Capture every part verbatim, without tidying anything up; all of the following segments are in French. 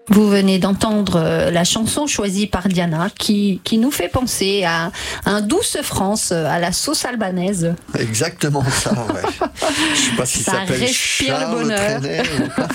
Vous venez d'entendre la chanson choisie par Diana qui, qui nous fait penser à un Douce France à la sauce albanaise. Exactement ça, ouais. Je sais pas si ça s'appelle respire Charles le bonheur. Trenet ou pas.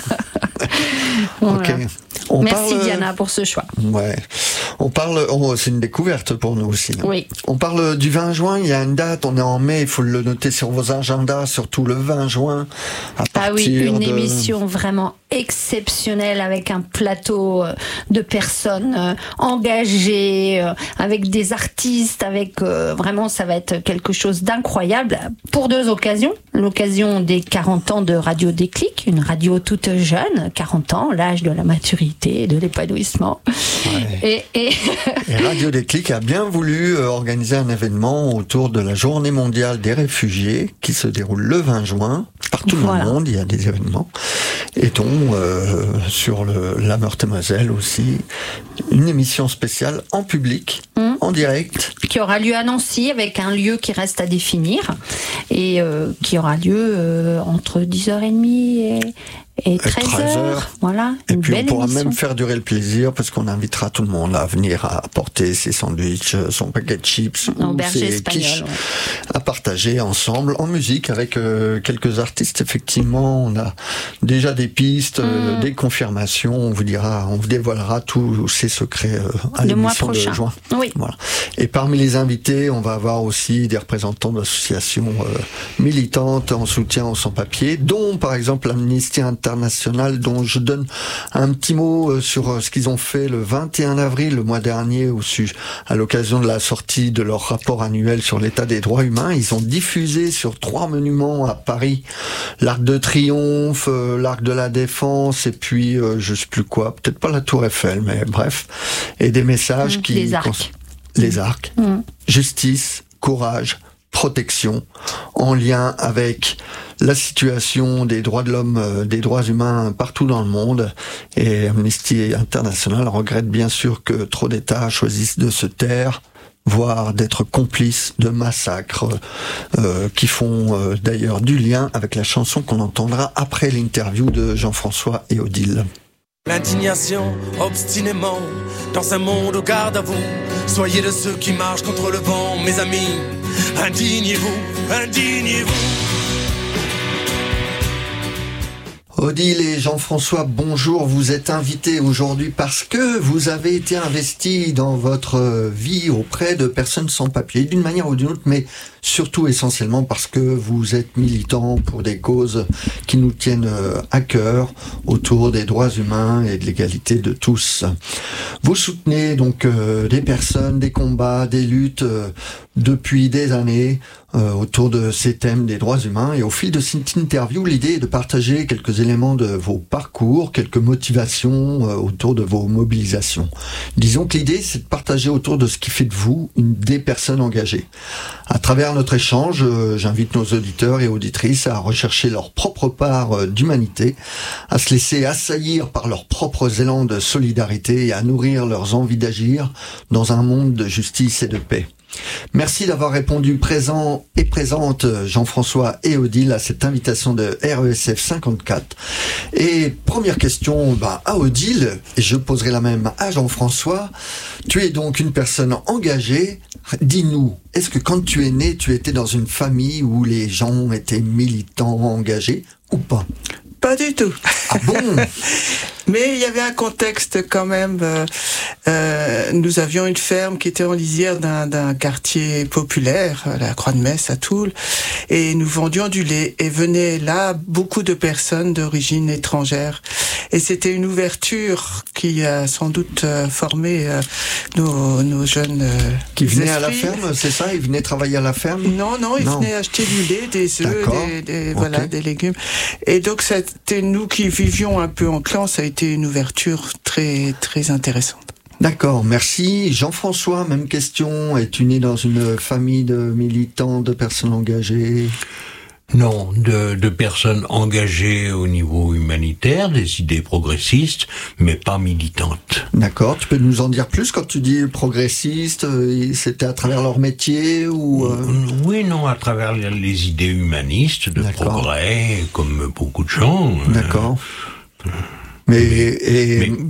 Voilà. Ok. On Merci parle... Diana pour ce choix. Ouais. On parle, oh, c'est une découverte pour nous aussi. Hein. Oui. On parle du vingt juin, il y a une date, on est en mai, il faut le noter sur vos agendas, surtout le vingt juin. À partir ah oui, une de... émission vraiment exceptionnelle avec un plateau de personnes engagées, avec des artistes, avec euh, vraiment ça va être quelque chose d'incroyable pour deux occasions. L'occasion des quarante ans de Radio Déclic, une radio toute jeune, quarante ans, l'âge de la maturité, de l'épanouissement. Ouais. Et, et... et Radio Déclic a bien voulu organiser un événement autour de la Journée mondiale des réfugiés qui se déroule le vingt juin. Partout voilà. dans le monde, il y a des événements. Et dont, euh, sur le, la Meurthe-et-Moselle aussi, une émission spéciale en public, mmh. en direct. Qui aura lieu à Nancy avec un lieu qui reste à définir et euh, qui aura lieu euh, entre dix heures trente et... Et treize heures, voilà. Et puis belle on pourra émission. même faire durer le plaisir parce qu'on invitera tout le monde à venir à apporter ses sandwichs, son paquet de chips ou ses quiches ouais. à partager ensemble en musique avec euh, quelques artistes. Effectivement, on a déjà des pistes, mmh. euh, des confirmations. On vous dira, on vous dévoilera tous ces secrets euh, à le l'émission de juin. Oui. Voilà. Et parmi les invités, on va avoir aussi des représentants d'associations euh, militantes en soutien aux sans-papiers, dont par exemple l'Amnesty International, dont je donne un petit mot sur ce qu'ils ont fait le vingt et un avril, le mois dernier, au sujet, à l'occasion de la sortie de leur rapport annuel sur l'état des droits humains. Ils ont diffusé sur trois monuments à Paris, l'Arc de Triomphe, euh, l'Arc de la Défense, et puis euh, je sais plus quoi, peut-être pas la Tour Eiffel, mais bref, et des messages mmh, qui... Les arcs. Cons- les arcs. Mmh. Justice, courage, protection, en lien avec la situation des droits de l'homme, euh, des droits humains partout dans le monde. Et Amnesty International regrette bien sûr que trop d'États choisissent de se taire, voire d'être complices de massacres euh, qui font euh, d'ailleurs du lien avec la chanson qu'on entendra après l'interview de Jean-François et Odile. L'indignation, obstinément, dans un monde au garde à vous. Soyez de ceux qui marchent contre le vent, mes amis. Indignez-vous, indignez-vous. Odile et Jean-François, bonjour. Vous êtes invités aujourd'hui parce que vous avez été investis dans votre vie auprès de personnes sans papier, d'une manière ou d'une autre, mais surtout essentiellement parce que vous êtes militants pour des causes qui nous tiennent à cœur autour des droits humains et de l'égalité de tous. Vous soutenez donc euh, des personnes, des combats, des luttes euh, depuis des années euh, autour de ces thèmes des droits humains. Et au fil de cette interview, l'idée est de partager quelques éléments de vos parcours, quelques motivations euh, autour de vos mobilisations. Disons que l'idée, c'est de partager autour de ce qui fait de vous une des personnes engagées. À travers notre échange, euh, j'invite nos auditeurs et auditrices à rechercher leur propre part euh, d'humanité, à se laisser assaillir par leurs propres élans de solidarité et à nourrir leurs envies d'agir dans un monde de justice et de paix. Merci d'avoir répondu présent et présente, Jean-François et Odile, à cette invitation de R E S F cinquante-quatre. Et première question bah, à Odile, et je poserai la même à Jean-François. Tu es donc une personne engagée. Dis-nous, est-ce que quand tu es né, tu étais dans une famille où les gens étaient militants engagés ou pas ? Pas du tout. Ah bon ? Mais il y avait un contexte quand même. Euh, euh, nous avions une ferme qui était en lisière d'un, d'un quartier populaire, la Croix-de-Metz à Toul, et nous vendions du lait. Et venaient là beaucoup de personnes d'origine étrangère. Et c'était une ouverture qui a sans doute euh, formé euh, nos, nos jeunes euh, Qui venaient esprits. à la ferme, c'est ça ? Ils venaient travailler à la ferme ? Non, non, ils non. venaient acheter du lait, des œufs, D'accord. des, des, Okay. voilà, des légumes. Et donc c'était nous qui vivions un peu en clan, ça a été une ouverture très très intéressante. D'accord, merci. Jean-François, même question. Es-tu né dans une famille de militants, de personnes engagées ? Non, de, de personnes engagées au niveau humanitaire, des idées progressistes, mais pas militantes. D'accord, tu peux nous en dire plus quand tu dis progressiste, c'était à travers leur métier ou euh... Oui, non, à travers les idées humanistes de D'accord. progrès, comme beaucoup de gens. D'accord. Euh, mais, et... mais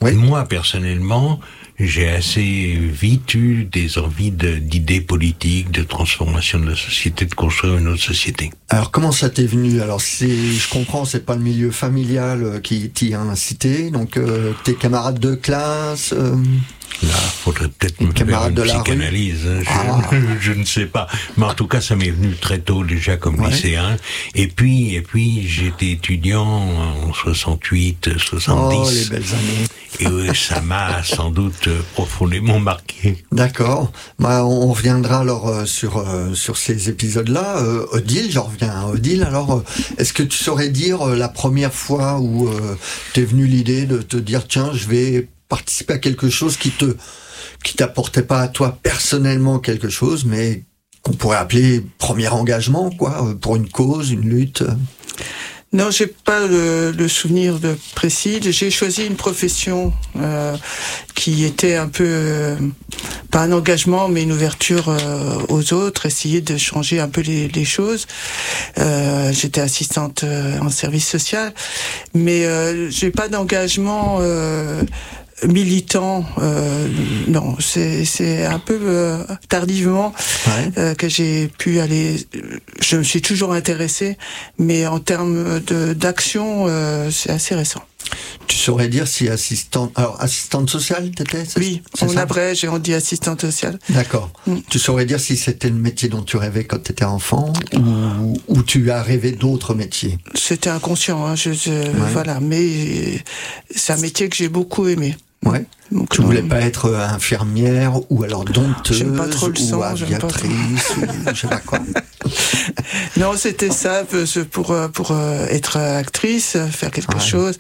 Oui. Moi, personnellement, j'ai assez vite eu des envies de, d'idées politiques, de transformation de la société, de construire une autre société. Alors comment ça t'est venu? Alors c'est, je comprends, c'est pas le milieu familial qui t'y a incité, donc euh, tes camarades de classe. Euh... Là, faudrait peut-être me faire une psychanalyse. Hein, je, ah. je ne sais pas. Mais en tout cas, ça m'est venu très tôt déjà comme ouais. lycéen. Et puis, et puis, j'étais étudiant en soixante-huit, soixante-dix. Oh, les belles années. Et euh, ça m'a sans doute profondément marqué. D'accord. Bah, on reviendra alors euh, sur euh, sur ces épisodes-là. Euh, Odile, j'en reviens à Odile. Alors, euh, est-ce que tu saurais dire euh, la première fois où euh, t'es venue l'idée de te dire tiens, je vais participer à quelque chose qui te qui t'apportait pas à toi personnellement quelque chose, mais qu'on pourrait appeler premier engagement, quoi, pour une cause, une lutte? Non, j'ai pas le, le souvenir de précis. J'ai choisi une profession euh, qui était un peu euh, pas un engagement, mais une ouverture euh, aux autres, essayer de changer un peu les, les choses. Euh, j'étais assistante euh, en service social, mais euh, j'ai pas d'engagement Euh, militant, euh, non, c'est c'est un peu euh, tardivement ouais. euh, que j'ai pu aller. Je me suis toujours intéressée, mais en termes de d'action, euh, c'est assez récent. Tu saurais dire si assistante, alors assistante sociale, t'étais? Oui, on ça abrège et on dit assistante sociale. D'accord. Mm. Tu saurais dire si c'était le métier dont tu rêvais quand t'étais enfant, ou, ou tu as rêvé d'autres métiers? C'était inconscient, hein, je, je ouais. voilà, mais c'est un métier que j'ai beaucoup aimé. Ouais. Donc, tu voulais pas être infirmière ou alors dompteuse pas trop le son, ou aviatrice ou je sais pas quoi. Non, c'était ça pour pour être actrice, faire quelque ouais. chose.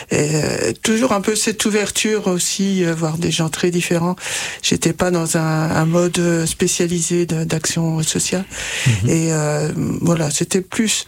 Et toujours un peu cette ouverture aussi, voir des gens très différents. J'étais pas dans un, un mode spécialisé d'action sociale. Mm-hmm. Et euh, voilà, c'était plus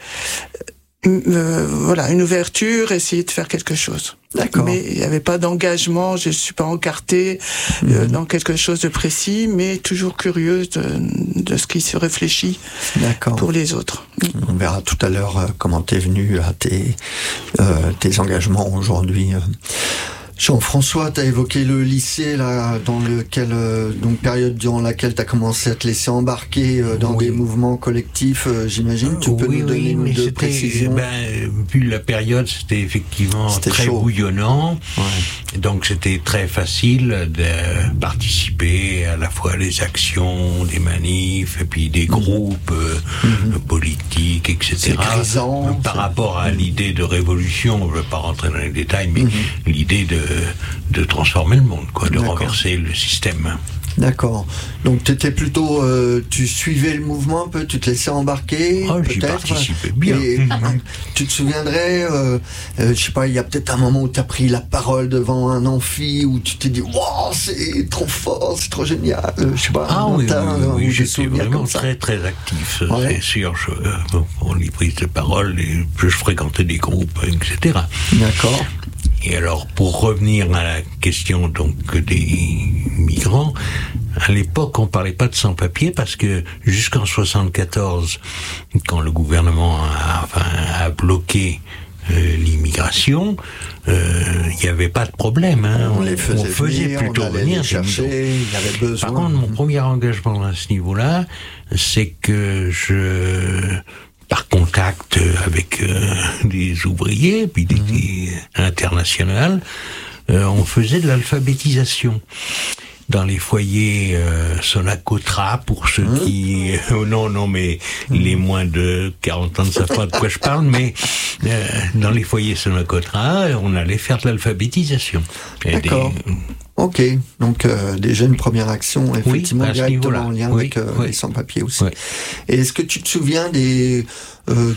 euh, voilà une ouverture, essayer de faire quelque chose. D'accord. Mais il n'y avait pas d'engagement, je ne suis pas encartée mmh. euh, dans quelque chose de précis, mais toujours curieuse de, de ce qui se réfléchit D'accord. pour les autres. On verra tout à l'heure euh, comment tu es venu à tes, euh, tes engagements aujourd'hui. Jean-François, tu as évoqué le lycée, là, dans lequel, euh, donc période durant laquelle tu as commencé à te laisser embarquer euh, dans oui. des mouvements collectifs, euh, j'imagine. Tu peux oui, nous donner oui, une deux précisions? Ben, vu la période, c'était effectivement c'était très chaud. bouillonnant. Ouais. Donc c'était très facile de participer à la fois à les actions, des manifs, et puis des groupes mmh. euh, politiques, et cetera. C'est grisant, Par c'est... rapport à l'idée de révolution, je ne veux pas rentrer dans les détails, mais mmh. l'idée de de transformer le monde, quoi, de D'accord. renverser le système. D'accord. Donc tu étais plutôt, euh, tu suivais le mouvement un peu, tu te laissais embarquer. Oh, j'y participais bien. Et, tu te souviendrais, euh, euh, je sais pas, il y a peut-être un moment où tu as pris la parole devant un amphi où tu t'es dit, wow, c'est trop fort, c'est trop génial. Je sais pas. Ah oui, oui, oui, oui j'étais vraiment très très actif. Ouais. C'est sûr, je, euh, pour les prises de parole, et, je fréquentais des groupes, et cetera. D'accord. Et alors, pour revenir à la question donc des migrants, à l'époque, on parlait pas de sans-papiers parce que jusqu'en soixante-quatorze, quand le gouvernement a, enfin, a bloqué euh, l'immigration, il euh, n'y avait pas de problème. Hein. On, on les faisait, on faisait venir, plutôt on venir. Chercher, il y avait besoin. Par contre, mon premier engagement à ce niveau-là, c'est que je... par contact avec euh, des ouvriers, puis des, mmh. des internationales, euh, on faisait de l'alphabétisation dans les foyers euh, Sonacotra, pour ceux mmh. qui... Euh, oh non, non, mais mmh. les moins de quarante ans ne savent pas de quoi je parle, mais euh, dans les foyers Sonacotra, on allait faire de l'alphabétisation. D'accord. Des... Ok, donc euh, déjà une première action effectivement oui, directement en lien oui, avec euh, oui. les sans-papiers aussi. Oui. Et est-ce que tu te souviens des euh,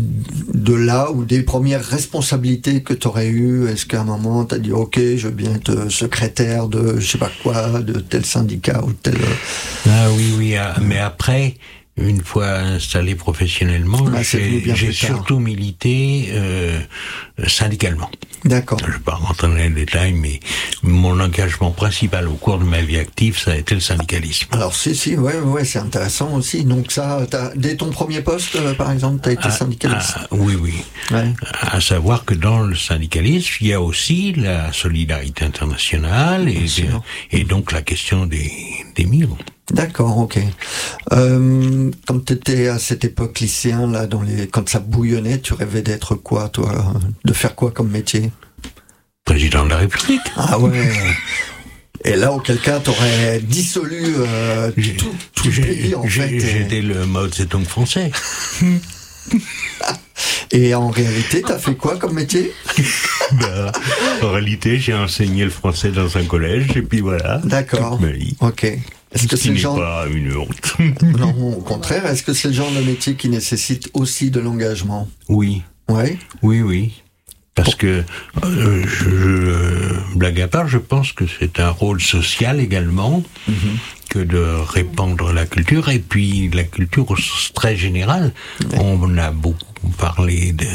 de là ou des premières responsabilités que tu aurais eues? Est-ce qu'à un moment tu as dit ok, je veux bien être secrétaire de je sais pas quoi, de tel syndicat ou tel... Ah oui, oui, ah, mais après... une fois installé professionnellement, ah, j'ai, j'ai surtout milité euh, syndicalement. D'accord. Je ne vais pas rentrer dans les détails, mais mon engagement principal au cours de ma vie active, ça a été le syndicalisme. Alors si, si, ouais, ouais, c'est intéressant aussi. Donc ça, t'as, dès ton premier poste, euh, par exemple, tu as été ah, syndicaliste. Ah, oui, oui. Ouais. À savoir que dans le syndicalisme, il y a aussi la solidarité internationale et, et donc la question des, des migrants. D'accord, ok. Euh, quand tu étais à cette époque lycéen, là, dans les, quand ça bouillonnait, tu rêvais d'être quoi, toi? De faire quoi comme métier? Président de la République. Ah ouais. Et là, auquel cas, t'aurais dissolu euh, tout, tout le pays, en j'ai, fait. J'étais et... le Mao Tse-tung français. Et en réalité, t'as fait quoi comme métier? Bah, en réalité, j'ai enseigné le français dans un collège, et puis voilà. D'accord. Ok. Est-ce que Ce c'est qui le genre... n'est pas une honte. Non, au contraire. Est-ce que c'est le genre de métier qui nécessite aussi de l'engagement? Oui. Ouais. Oui, oui. Parce que, euh, je, je, blague à part, je pense que c'est un rôle social également, mm-hmm. que de répandre la culture, et puis la culture au sens très général. Ouais. On a beaucoup parlé de...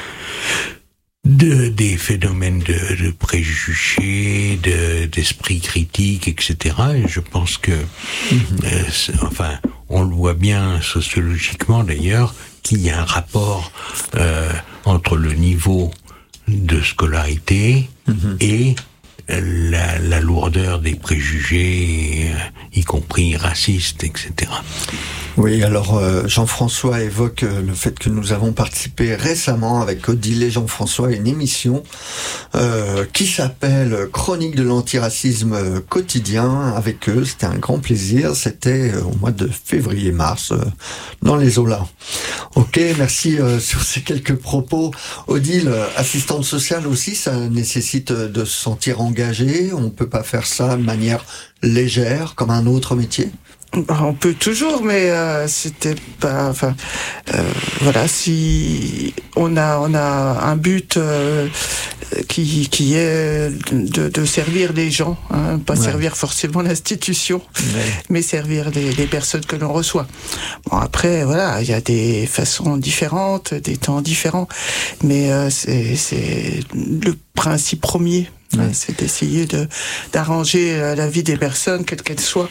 De, des phénomènes de, de préjugés, de, d'esprit critique, et cetera. Et je pense que, mmh. euh, enfin, on le voit bien sociologiquement d'ailleurs, qu'il y a un rapport euh, entre le niveau de scolarité mmh. et la, la lourdeur des préjugés, y compris racistes, et cetera. Oui, alors euh, Jean-François évoque euh, le fait que nous avons participé récemment avec Odile et Jean-François à une émission euh, qui s'appelle Chronique de l'antiracisme quotidien avec eux. C'était un grand plaisir. C'était euh, au mois de février-mars euh, dans les Aulas. Ok, merci euh, sur ces quelques propos. Odile, euh, assistante sociale aussi, ça nécessite de se sentir engagé. On peut pas faire ça de manière légère comme un autre métier. On peut toujours, mais euh, c'était pas. Enfin, euh, voilà. Si on a on a un but euh, qui qui est de, de servir les gens, hein, pas ouais. servir forcément l'institution, ouais. mais servir les, les personnes que l'on reçoit. Bon, après, voilà, il y a des façons différentes, des temps différents, mais euh, c'est c'est le principe premier. Ouais. C'est d'essayer de d'arranger la vie des personnes, quelle qu'elle soit,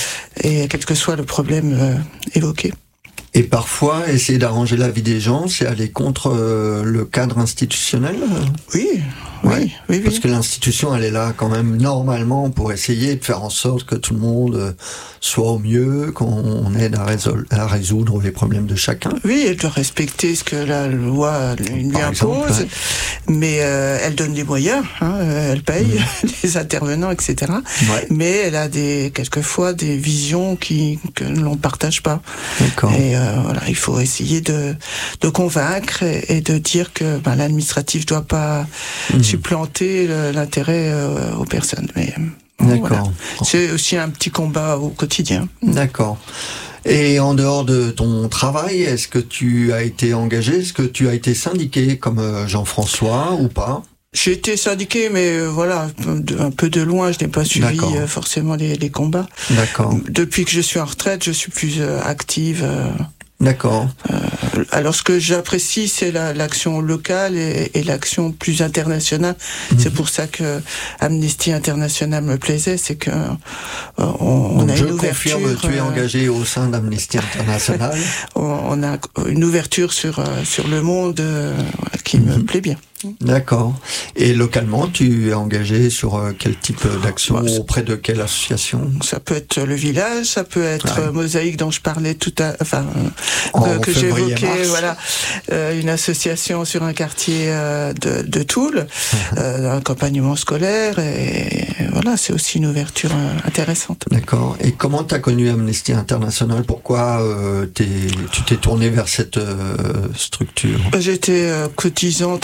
et quel que soit le problème euh, évoqué. Et parfois, essayer d'arranger la vie des gens, c'est aller contre euh, le cadre institutionnel. Oui, ouais. oui, oui, Parce oui. que l'institution, elle est là quand même normalement pour essayer de faire en sorte que tout le monde soit au mieux, qu'on aide à, résol- à résoudre les problèmes de chacun. Oui, elle doit respecter ce que la loi lui Par impose, exemple, ouais. mais euh, elle donne les moyens, hein, elle paye mmh. les intervenants, et cetera. Ouais. Mais elle a des quelquefois des visions qui que l'on partage pas. D'accord. Et euh, voilà, il faut essayer de de convaincre et, et de dire que ben, l'administratif doit pas mmh. supplanter le, l'intérêt euh, aux personnes. Mais D'accord. Voilà. C'est aussi un petit combat au quotidien. D'accord. Et en dehors de ton travail, est-ce que tu as été engagé, est-ce que tu as été syndiqué comme Jean-François ou pas? J'ai été syndiqué, mais euh, voilà, un peu de loin, je n'ai pas suivi euh, forcément les, les combats. D'accord. Depuis que je suis en retraite, je suis plus euh, active. Euh, D'accord. Euh, alors, ce que j'apprécie, c'est la, l'action locale et, et l'action plus internationale. Mmh. C'est pour ça que Amnesty International me plaisait, c'est que euh, on, Donc on a je une ouverture. confirme, tu es engagé euh, au sein d'Amnesty International. on, on a une ouverture sur euh, sur le monde euh, qui mmh. me plaît bien. D'accord. Et localement, tu es engagé sur euh, quel type d'action, bah, auprès de quelle association? Ça peut être le village, ça peut être ouais. Mosaïque dont je parlais tout à, enfin euh, que j'évoquais, voilà, euh, une association sur un quartier euh, de, de Toul, euh, un accompagnement scolaire, et voilà, c'est aussi une ouverture euh, intéressante. D'accord. Et comment t'as connu Amnesty International? Pourquoi euh, t'es, tu t'es tourné vers cette euh, structure? J'étais euh, cotisante adhérente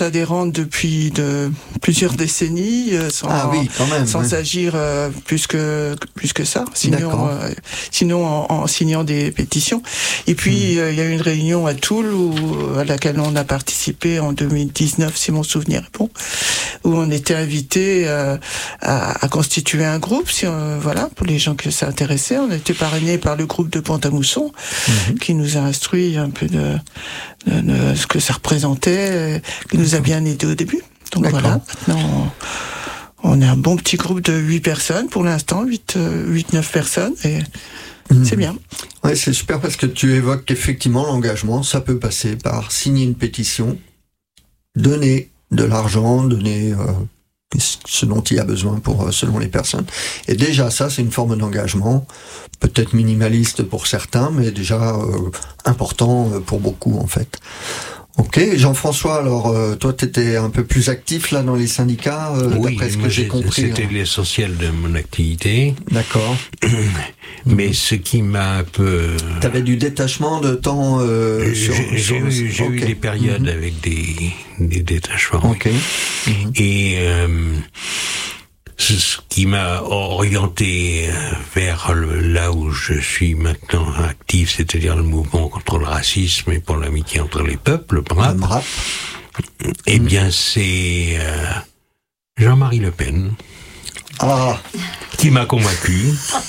militante depuis de plusieurs décennies, euh, sans, ah oui, quand même, sans oui. agir euh, plus que plus que ça, sinon euh, sinon en, en signant des pétitions. Et puis mmh. euh, il y a eu une réunion à Toul où, à laquelle on a participé en deux mille dix-neuf, si mon souvenir est bon, où on était invité euh, à, à constituer un groupe, si on, voilà, pour les gens que ça intéressait. On a été parrainé par le groupe de Pont-à-Mousson, mmh. qui nous a instruit un peu de, de, de ce que ça représentait, qui nous a bien aidé au début. Donc D'accord. voilà, maintenant on est un bon petit groupe de huit personnes pour l'instant, huit, neuf personnes, et mmh. c'est bien. Ouais, c'est super parce que tu évoques qu'effectivement l'engagement, ça peut passer par signer une pétition, donner de l'argent, donner euh, ce dont il y a besoin pour selon les personnes. Et déjà ça, c'est une forme d'engagement, peut-être minimaliste pour certains, mais déjà euh, important pour beaucoup en fait. Ok, Jean-François, alors euh, toi tu étais un peu plus actif là dans les syndicats, euh, oui, d'après ce que j'ai compris. C'était hein. l'essentiel de mon activité. D'accord. Mais ce qui m'a un peu... T'avais du détachement de temps euh, sur... J'ai, sur... j'ai, eu, j'ai okay. eu des périodes mmh. avec des, des détachements. Ok. Mmh. Et... Euh, ce qui m'a orienté vers le, là où je suis maintenant actif, c'est-à-dire le mouvement contre le racisme et pour l'amitié entre les peuples, le M R A P. Le M R A P. Eh bien, c'est euh, Jean-Marie Le Pen ah. qui m'a convaincu.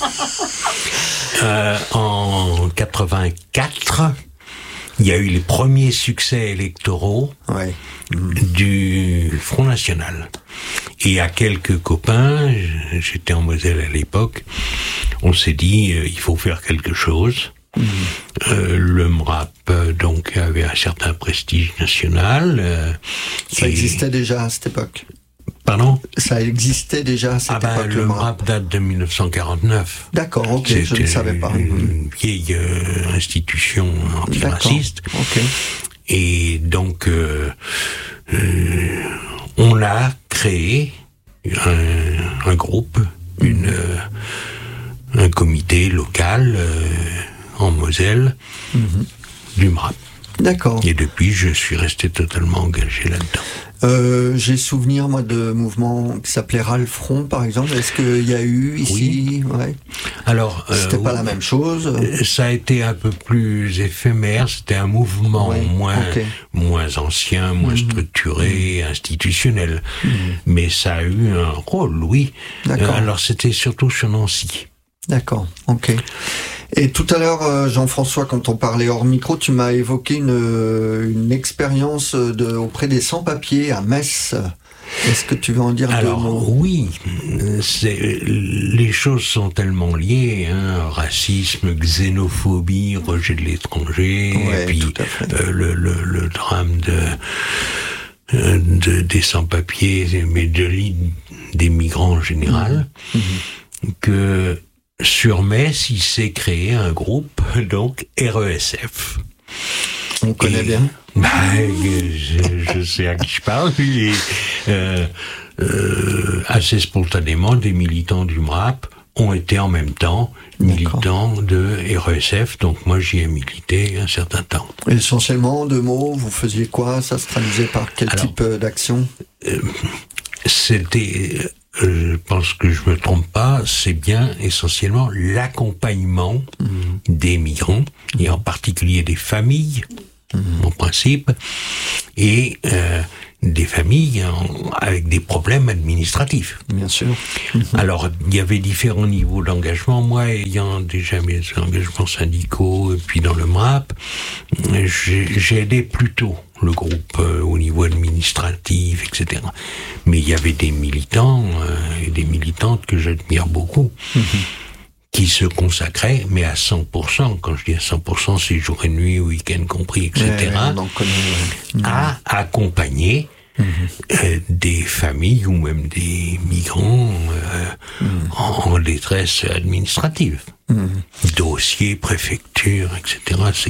euh, en quatre-vingt-quatre, il y a eu les premiers succès électoraux ouais. mmh. du Front National. Et à quelques copains, j'étais en Moselle à l'époque, on s'est dit, euh, il faut faire quelque chose. Mmh. Euh, le M R A P, donc, avait un certain prestige national. Euh, Ça et... existait déjà à cette époque. Pardon ? Ça existait déjà à cette ah ben, époque, le M R A P date de dix-neuf cent quarante-neuf. D'accord, ok, C'était je ne savais pas. Une vieille euh, institution antiraciste. D'accord, ok. Et donc, euh, euh, on a créé un, un groupe, une, euh, un comité local euh, en Moselle mm-hmm. du M R A P. D'accord. Et depuis, je suis resté totalement engagé là-dedans. Euh, j'ai souvenir, moi, de mouvements qui s'appelaient Râle Front, par exemple. Est-ce qu'il y a eu ici oui. ouais. Alors, c'était euh, pas la même chose. Ça a été un peu plus éphémère. C'était un mouvement oui. moins, okay. moins ancien, moins mmh. structuré, mmh. institutionnel. Mmh. Mais ça a eu un rôle, oui. D'accord. Euh, alors, c'était surtout sur Nancy. D'accord, ok. Et tout à l'heure, Jean-François, quand on parlait hors micro, tu m'as évoqué une, une expérience de, auprès des sans-papiers à Metz. Est-ce que tu veux en dire Alors, deux mots ? Oui, c'est, les choses sont tellement liées, hein, racisme, xénophobie, rejet de l'étranger, ouais, et puis euh, le, le, le drame de, euh, de des sans-papiers, mais de, des migrants en général, mmh. que sur Metz, il s'est créé un groupe, donc R E S F. On connaît et, bien. Bah, je, je sais à qui je parle. Et, euh, euh, assez spontanément, des militants du M R A P ont été en même temps militants D'accord. de R E S F. Donc moi, j'y ai milité un certain temps. Et essentiellement, deux mots, vous faisiez quoi ? Ça se traduisait par quel Alors, type d'action ? euh, C'était... Je pense que je me trompe pas, c'est bien essentiellement l'accompagnement mmh. des migrants, et en particulier des familles, mmh. en principe, et euh, des familles en, avec des problèmes administratifs. Bien sûr. Mmh. Alors, il y avait différents niveaux d'engagement. Moi, ayant déjà mes engagements syndicaux, et puis dans le M R A P, j'ai, j'ai aidé plutôt le groupe euh, au niveau administratif, et cetera. Mais il y avait des militants euh, et des militantes que j'admire beaucoup, mmh. qui se consacraient, mais à cent pour cent, quand je dis à cent pour cent, c'est jour et nuit, week-end compris, et cetera, ouais, connaît, ouais. mmh. à accompagner mmh. euh, des familles ou même des migrants euh, mmh. en, en détresse administrative. Mmh. Dossiers, préfecture, et cetera. C'est,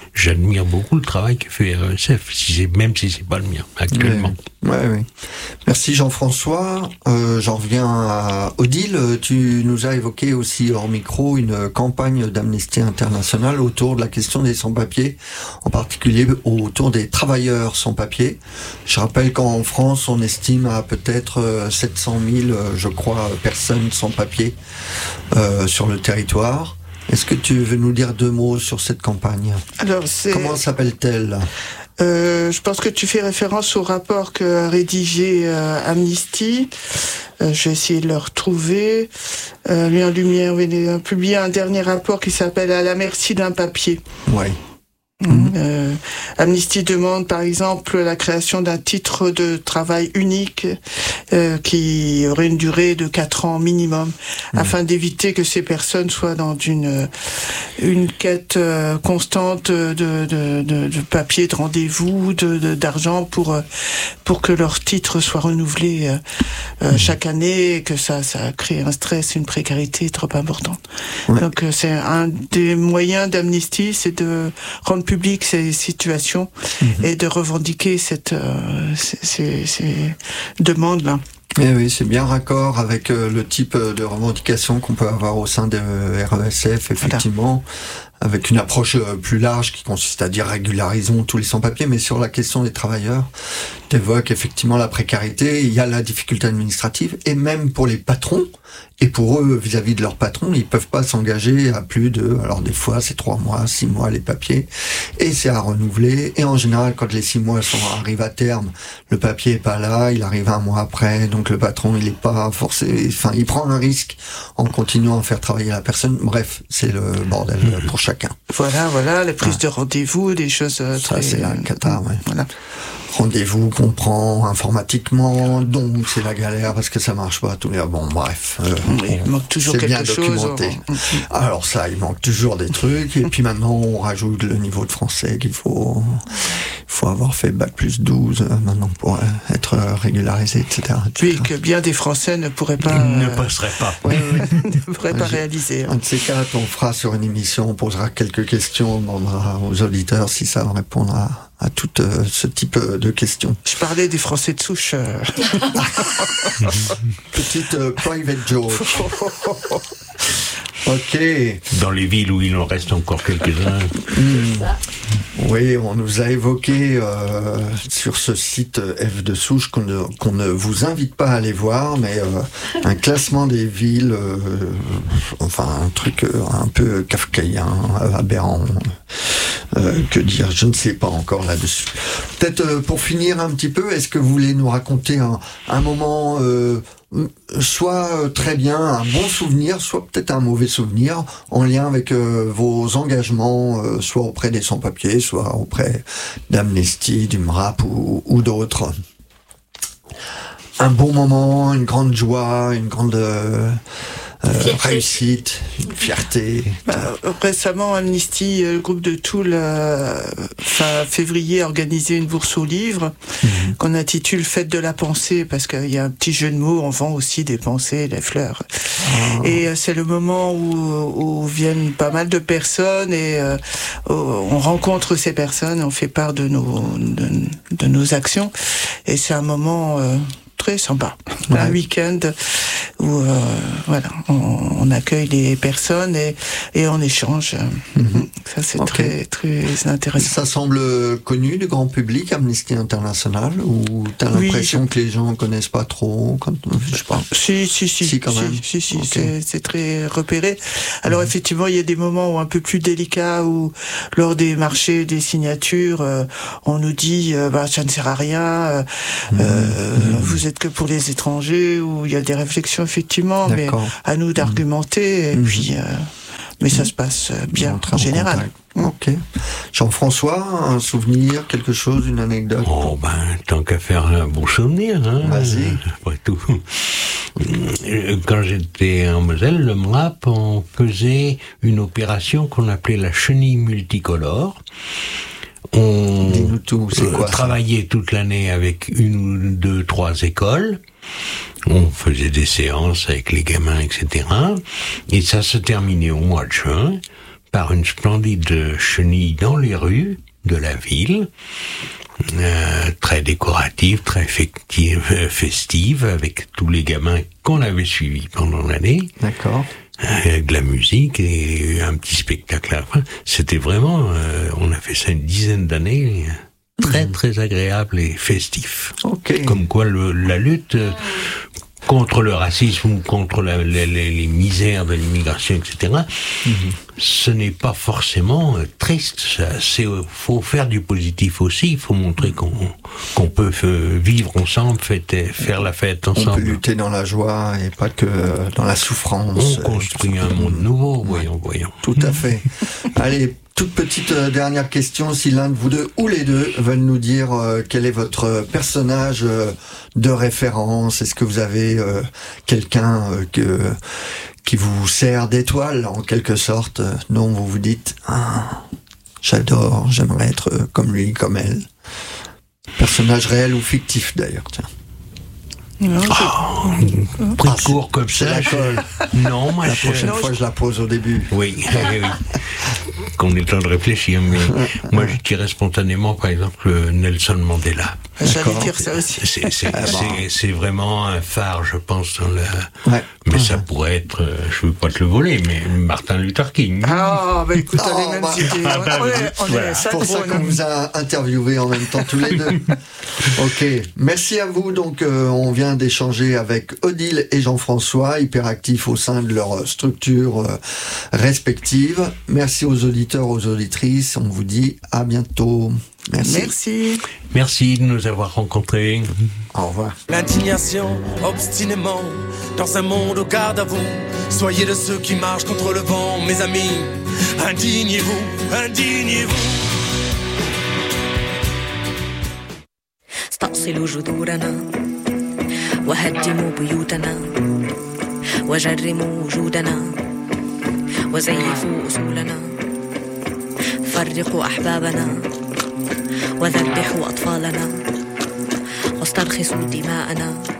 j'admire beaucoup le travail que fait R E S F, si c'est, même si c'est pas le mien, actuellement. Oui, oui. oui. Merci Jean-François. Euh, j'en reviens à Odile. Tu nous as évoqué aussi hors micro une campagne d'Amnesty International autour de la question des sans-papiers, en particulier autour des travailleurs sans-papiers. Je rappelle qu'en France, on estime à peut-être sept cent mille, je crois, personnes sans-papiers euh, sur le territoire. Est-ce que tu veux nous dire deux mots sur cette campagne ? Alors, c'est... Comment s'appelle-t-elle ? Euh, je pense que tu fais référence au rapport que a rédigé euh, Amnesty. Euh, je vais essayer de le retrouver. Euh, mis en lumière, il a publié un dernier rapport qui s'appelle « À la merci d'un papier ». Ouais. Mmh. Euh, Amnesty demande par exemple la création d'un titre de travail unique euh, qui aurait une durée de quatre ans minimum, mmh. afin d'éviter que ces personnes soient dans une une quête euh, constante de de, de de papier, de rendez-vous, de, de d'argent pour pour que leur titre soit renouvelé euh, euh, mmh. chaque année, et que ça ça crée un stress, une précarité trop importante. Ouais. Donc euh, c'est un des moyens d'Amnesty, c'est de rendre public ces situations mmh. et de revendiquer cette, euh, ces, ces demandes-là. Eh oui, c'est bien raccord avec euh, le type de revendication qu'on peut avoir au sein de R E S F, effectivement, voilà. avec une approche euh, plus large qui consiste à dire régularisons tous les sans-papiers, mais sur la question des travailleurs, t'évoques effectivement la précarité, il y a la difficulté administrative, et même pour les patrons, et pour eux, vis-à-vis de leurs patrons, ils peuvent pas s'engager à plus de, alors des fois c'est trois mois, six mois les papiers, et c'est à renouveler, et en général quand les six mois sont arrivent à terme, le papier est pas là, il arrive un mois après, donc le patron il est pas forcé, enfin il prend un risque en continuant à faire travailler la personne, bref, c'est le bordel pour chacun. Voilà, voilà, les prises ouais. de rendez-vous, des choses très... Ça c'est la cata, ouais. Voilà. Rendez-vous qu'on prend informatiquement, donc c'est la galère parce que ça marche pas tous les... Bon, bref. Euh, il on, manque toujours quelque chose. Documenté. Alors ça, il manque toujours des trucs. Et puis maintenant, on rajoute le niveau de français qu'il faut... Il faut avoir fait bac plus douze euh, maintenant pour euh, être régularisé, et cetera, et cetera. Oui, que bien des Français ne pourraient pas... Ils ne passeraient pas. Oui, oui, ne pourraient pas J'ai, réaliser. Un de ces quatre, on fera sur une émission, on posera quelques questions, on demandera aux auditeurs si ça répondra à tout euh, ce type de questions. Je parlais des Français de souche. Euh... Petite euh, private joke. Ok. Dans les villes où il en reste encore quelques-uns. Mmh. Oui, on nous a évoqué euh, sur ce site F de Souche qu'on ne, qu'on ne vous invite pas à aller voir, mais euh, un classement des villes, euh, enfin un truc un peu kafkaïen, aberrant. Euh, que dire, je ne sais pas encore là-dessus. Peut-être euh, pour finir un petit peu, est-ce que vous voulez nous raconter un, un moment, euh, soit euh, très bien, un bon souvenir, soit peut-être un mauvais souvenir, en lien avec euh, vos engagements, euh, soit auprès des sans-papiers, soit auprès d'Amnesty, du M R A P ou, ou d'autres. Un bon moment, une grande joie, une grande... Euh, Euh, réussite, une fierté. Bah, récemment, Amnesty, le groupe de Toul, euh, fin février, a organisé une bourse aux livres mmh. qu'on intitule Fête de la pensée, parce qu'il y a un petit jeu de mots, on vend aussi des pensées, des fleurs. Oh. Et euh, c'est le moment où, où viennent pas mal de personnes et euh, on rencontre ces personnes, on fait part de nos, de, de nos actions. Et c'est un moment... Euh, très sympa, ouais. Un week-end où euh, voilà, on, on accueille les personnes et, et on échange. Mm-hmm. Ça c'est okay. très très intéressant. Ça semble connu du grand public, Amnesty International, ou t'as oui, l'impression je... que les gens connaissent pas trop quand, je sais pas. Si si si, si quand même. Si si, si okay. c'est, c'est très repéré. Alors mm-hmm. effectivement, il y a des moments où un peu plus délicats où lors des marchés, des signatures, euh, on nous dit euh, bah ça ne sert à rien, euh, mm-hmm. euh, vous êtes que pour les étrangers, où il y a des réflexions effectivement, D'accord. mais à nous d'argumenter, mmh. et puis, euh, mais ça mmh. se passe bien en général. Mmh. Ok. Jean-François, un souvenir, quelque chose, une anecdote? Oh ben, tant qu'à faire un bon souvenir, hein. Vas-y. Après tout. Quand j'étais en Moselle, le M R A P, on faisait une opération qu'on appelait la chenille multicolore. On tout, c'est quoi, travaillait toute l'année avec une ou deux, trois écoles. On faisait des séances avec les gamins, et cetera. Et ça se terminait au mois de juin par une splendide chenille dans les rues de la ville, euh, très décorative, très festive, festive, avec tous les gamins qu'on avait suivis pendant l'année. D'accord. Avec de la musique et un petit spectacle à la fin. C'était vraiment, euh, on a fait ça une dizaine d'années, très très agréable et festif. Ok. Comme quoi le, la lutte euh, contre le racisme ou contre la, les, les, les misères de l'immigration, et cetera, mm-hmm. ce n'est pas forcément euh, triste. Ça, c'est, faut faire du positif aussi. Il faut montrer qu'on, qu'on peut euh, vivre ensemble, fêter, faire la fête ensemble. On peut lutter dans la joie et pas que dans la souffrance. On construit un monde nouveau, voyons, voyons. Tout à fait. Allez, toute petite euh, dernière question, si l'un de vous deux ou les deux veulent nous dire euh, quel est votre personnage euh, de référence. Est-ce que vous avez euh, quelqu'un euh, que, qui vous sert d'étoile en quelque sorte, euh, dont vous vous dites ah, j'adore, j'aimerais être euh, comme lui, comme elle. Personnage réel ou fictif d'ailleurs, tiens. Non, oh, pris ah, court comme ça. Je... Non, moi, la je... prochaine non, fois, je... je la pose au début. Oui, oui, oui. Qu'on ait le temps de réfléchir. Mais moi, je dirais spontanément, par exemple, Nelson Mandela. J'allais dire ça aussi. C'est, c'est, ah, c'est, bon. c'est vraiment un phare, je pense, dans la... Ouais. Mais mmh. ça pourrait être, je ne veux pas te le voler, mais Martin Luther King. Ah, bah écoute, oh, allez, même bah, si ah, bah, on est, on voilà. est C'est pour ça qu'on vous a interviewé en même temps tous les deux. Ok, merci à vous. Donc, euh, on vient d'échanger avec Odile et Jean-François, hyperactifs au sein de leur structure euh, respective. Merci aux auditeurs, aux auditrices. On vous dit à bientôt. Merci. Merci. Merci de nous avoir rencontrés. Au revoir. L'indignation, obstinément, dans un monde au garde à vous. Soyez de ceux qui marchent contre le vent, mes amis. Indignez-vous, indignez-vous. استأصلوا جذورنا وهدموا بيوتنا وجرموا وجودنا وزيفوا أصولنا فرقوا أحبابنا وذبحوا أطفالنا واسترخصوا دماءنا